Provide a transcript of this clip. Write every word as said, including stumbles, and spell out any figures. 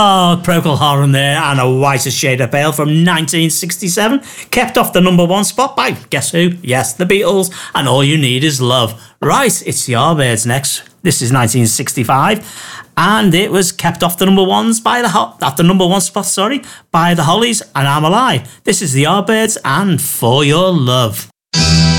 Oh, Procol Harum there, and A Whiter Shade of Pale from nineteen sixty-seven. Kept off the number one spot by, guess who? Yes, the Beatles, and All You Need Is Love. Right, it's the Yardbirds next. This is nineteen sixty-five, and it was kept off the number ones by the Ho- at the number one spot, sorry, by the Hollies and I'm Alive. This is the Yardbirds and For Your Love.